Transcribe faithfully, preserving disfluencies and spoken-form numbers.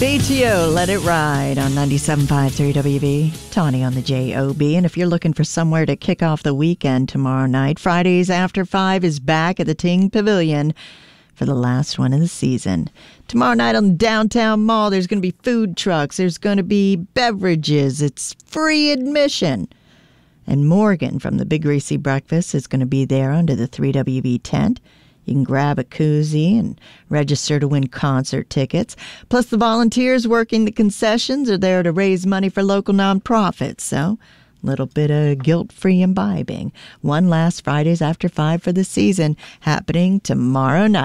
C T O, Let It Ride on ninety-seven point five three W B. Tawny on the J O B. And if you're looking for somewhere to kick off the weekend tomorrow night, Fridays After Five is back at the Ting Pavilion for the last one of the season. Tomorrow night on the downtown mall, there's going to be food trucks. There's going to be beverages. It's free admission. And Morgan from the Big Greasy Breakfast is going to be there under the three W B tent. You can grab a koozie and register to win concert tickets. Plus, the volunteers working the concessions are there to raise money for local nonprofits. So, a little bit of guilt-free imbibing. One last Fridays After Five for the season, happening tomorrow night.